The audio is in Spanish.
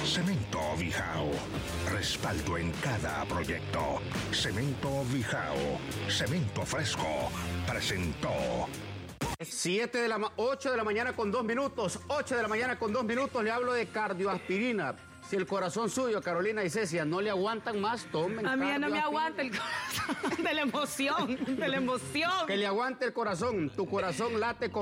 Cemento Bijao. Respaldo en cada proyecto. Cemento Bijao. Cemento fresco. Presentó. 8 de la mañana con 2 minutos. 8 de la mañana con 2 minutos. Le hablo de cardioaspirina. Si el corazón suyo, Carolina y Cecia, no le aguantan más, tomen. A mí no me aguanta el corazón de la emoción, de la emoción. Que le aguante el corazón. Tu corazón late con